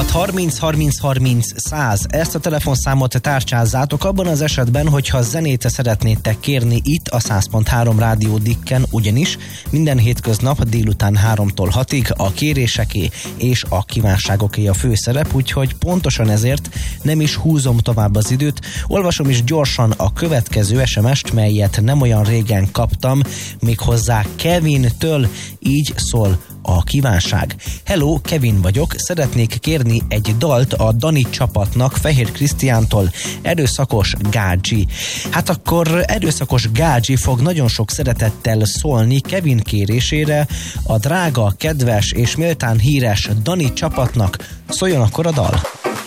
30 30 30 100. Ezt a telefonszámot tárcsázzátok abban az esetben, hogyha zenét szeretnétek kérni itt a 100.3 Rádió Dikken, ugyanis minden hétköznap délután 3-tól 6-ig a kéréseké és a kívánságoké a főszerep, úgyhogy pontosan ezért nem is húzom tovább az időt. Olvasom is gyorsan a következő SMS-t, melyet nem olyan régen kaptam, méghozzá Kevintől, így szól a kívánság. Hello, Kevin vagyok, szeretnék kérni egy dalt a Dani csapatnak Fehér Krisztiántól, Erőszakos Gágyi. Hát akkor Erőszakos Gágyi fog nagyon sok szeretettel szólni Kevin kérésére a drága, kedves és méltán híres Dani csapatnak. Szóljon akkor a dal!